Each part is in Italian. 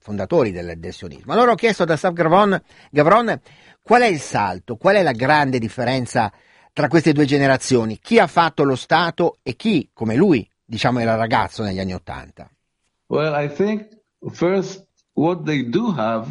fondatori del sionismo. Allora ho chiesto da Asaf Gavron qual è il salto, qual è la grande differenza tra queste due generazioni, chi ha fatto lo Stato e chi, come lui, diciamo, era ragazzo negli anni '80. Well, I think first what they do have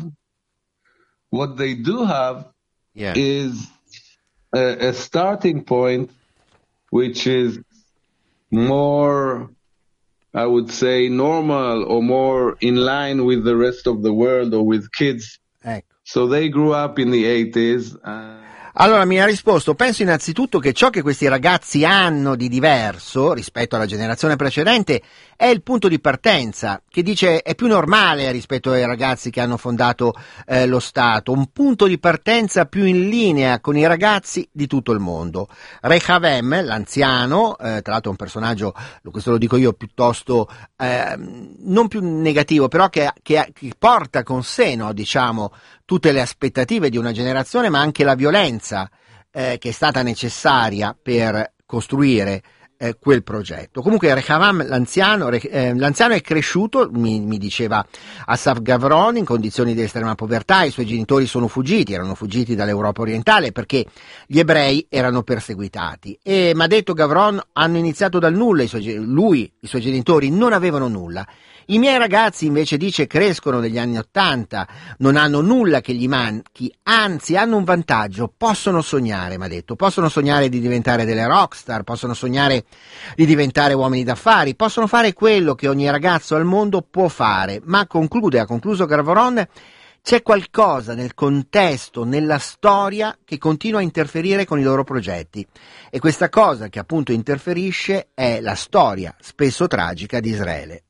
is a starting point which is more, I would say, normal or more in line with the rest of the world or with kids. Ecco. So they grew up in the 80s. Allora mi ha risposto: penso innanzitutto che ciò che questi ragazzi hanno di diverso rispetto alla generazione precedente è il punto di partenza, che dice è più normale rispetto ai ragazzi che hanno fondato lo Stato, un punto di partenza più in linea con i ragazzi di tutto il mondo. Rehavem, l'anziano, tra l'altro un personaggio, questo lo dico io, piuttosto non più negativo, però che porta con sé, no, diciamo, tutte le aspettative di una generazione, ma anche la violenza che è stata necessaria per costruire quel progetto. Comunque Rehavam, l'anziano è cresciuto, mi diceva Asaf Gavron, in condizioni di estrema povertà. I suoi genitori erano fuggiti dall'Europa orientale perché gli ebrei erano perseguitati, e mi ha detto Gavron, hanno iniziato dal nulla, i suoi genitori non avevano nulla. I miei ragazzi, invece, dice, crescono negli anni '80, non hanno nulla che gli manchi, anzi hanno un vantaggio: possono sognare, mi ha detto, possono sognare di diventare delle rockstar, possono sognare di diventare uomini d'affari, possono fare quello che ogni ragazzo al mondo può fare. Ma ha concluso Gavron, c'è qualcosa nel contesto, nella storia, che continua a interferire con i loro progetti, e questa cosa che appunto interferisce è la storia, spesso tragica, di Israele.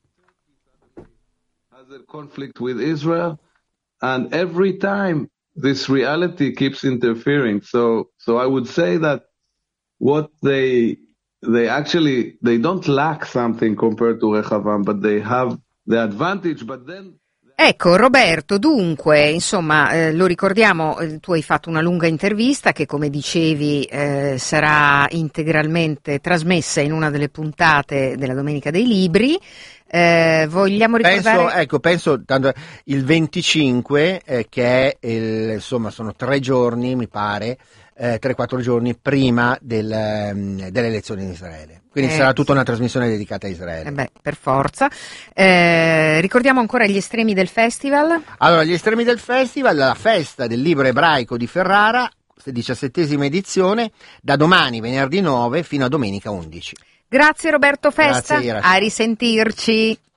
Conflict with Israel, and every time this reality keeps interfering. So I would say that what they don't lack something compared to Rehavam, but they have the advantage, but then. Ecco Roberto, dunque, insomma, lo ricordiamo, tu hai fatto una lunga intervista che, come dicevi, sarà integralmente trasmessa in una delle puntate della Domenica dei Libri. Vogliamo ricordare? Penso tanto, il 25, che è insomma sono 3 giorni, mi pare, 3-4 giorni prima delle elezioni in Israele. Quindi sarà tutta una trasmissione dedicata a Israele. Per forza. Ricordiamo ancora gli estremi del festival. Allora, gli estremi del festival, la festa del libro ebraico di Ferrara, 17ª edizione, da domani, venerdì 9, fino a domenica 11. Grazie Roberto Festa, Grazie. a risentirci.